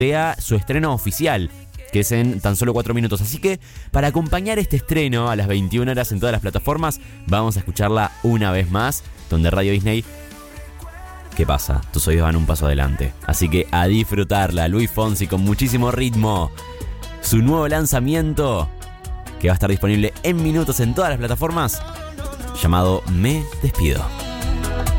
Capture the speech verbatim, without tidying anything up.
sea su estreno oficial, que es en tan solo cuatro minutos. Así que para acompañar este estreno a las veintiuna horas en todas las plataformas, vamos a escucharla una vez más, donde Radio Disney... ¿Qué pasa? Tus oídos van un paso adelante. Así que a disfrutarla. Luis Fonsi con muchísimo ritmo. Su nuevo lanzamiento, que va a estar disponible en minutos en todas las plataformas, llamado Me Despido.